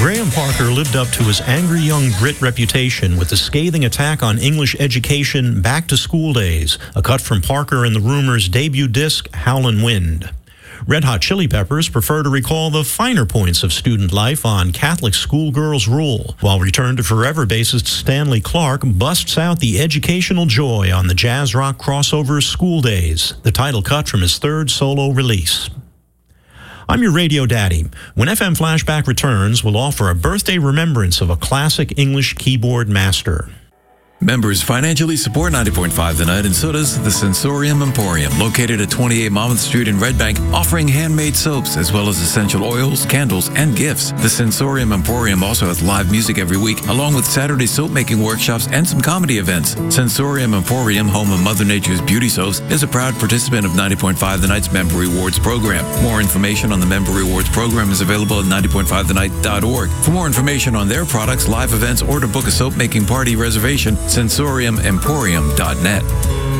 Graham Parker lived up to his angry young Brit reputation with the scathing attack on English education Back to School Days, a cut from Parker and the Rumours' debut disc, Howlin' Wind. Red Hot Chili Peppers prefer to recall the finer points of student life on Catholic Schoolgirls Rule, while Return to Forever bassist Stanley Clarke busts out the educational joy on the jazz rock crossover School Days, the title cut from his third solo release. I'm your radio daddy. When FM Flashback returns, we'll offer a birthday remembrance of a classic English keyboard master. Members financially support 90.5 The Night, and so does the Sensorium Emporium, located at 28 Monmouth Street in Red Bank, offering handmade soaps as well as essential oils, candles, and gifts. The Sensorium Emporium also has live music every week, along with Saturday soap-making workshops and some comedy events. Sensorium Emporium, home of Mother Nature's beauty soaps, is a proud participant of 90.5 The Night's Member Rewards program. More information on the Member Rewards program is available at 90.5thennight.org. For more information on their products, live events, or to book a soap-making party reservation, sensoriumemporium.net.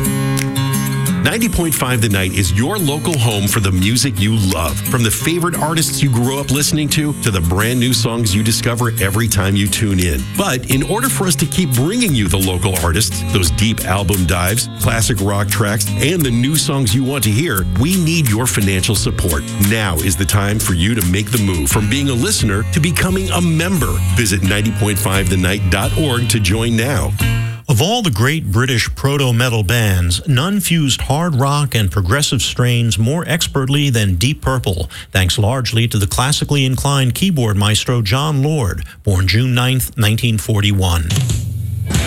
90.5 The Night is your local home for the music you love. From the favorite artists you grew up listening to the brand new songs you discover every time you tune in. But in order for us to keep bringing you the local artists, those deep album dives, classic rock tracks, and the new songs you want to hear, we need your financial support. Now is the time for you to make the move from being a listener to becoming a member. Visit 90.5thennight.org to join now. Of all the great British proto-metal bands, none fused hard rock and progressive strains more expertly than Deep Purple, thanks largely to the classically inclined keyboard maestro Jon Lord, born June 9, 1941.